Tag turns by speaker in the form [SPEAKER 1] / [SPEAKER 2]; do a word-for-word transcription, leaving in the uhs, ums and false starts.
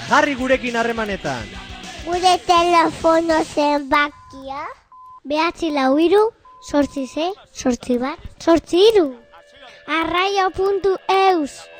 [SPEAKER 1] Jarri gurekin harremanetan.
[SPEAKER 2] Gure telefono zenbakia? Behatzi lau hiru, sortzi sei, sortzi bat, sortzi hiru. arraio puntu eus